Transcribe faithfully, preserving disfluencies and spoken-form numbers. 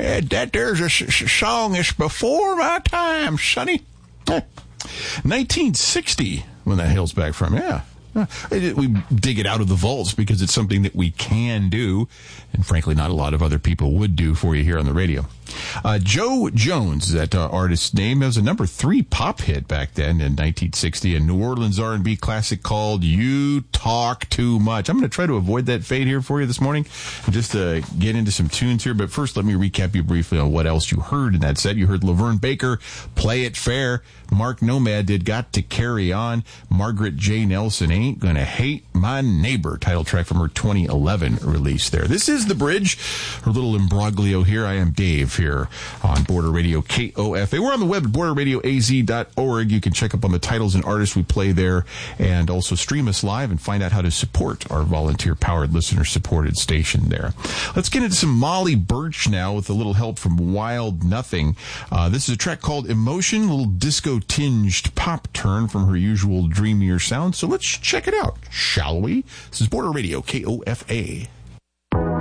Uh, that there's a s- s- song that's before my time, sonny. Eh. nineteen sixty, when that hails back from, yeah. Uh, it, we dig it out of the vaults because it's something that we can do, and frankly, not a lot of other people would do for you here on the radio. Uh, Joe Jones, that uh, artist's name, was a number three pop hit back then in nineteen sixty, a New Orleans R and B classic called You Talk Too Much. I'm going to try to avoid that fade here for you this morning and just uh, get into some tunes here. But first, let me recap you briefly on what else you heard in that set. You heard Laverne Baker, Play It Fair. Mark Nomad did Got to Carry On. Margaret J. Nelson, Ain't Gonna Hate My Neighbor, title track from her twenty eleven release there. This is The Bridge, her little imbroglio here. I am Dave here on Border Radio K O F A. We're on the web at border radio a z dot org. You can check up on the titles and artists we play there and also stream us live and find out how to support our volunteer-powered, listener-supported station there. Let's get into some Molly Birch now with a little help from Wild Nothing. Uh, this is a track called Emotion, a little disco-tinged pop turn from her usual dreamier sound. So let's check it out, shall we? This is Border Radio K O F A.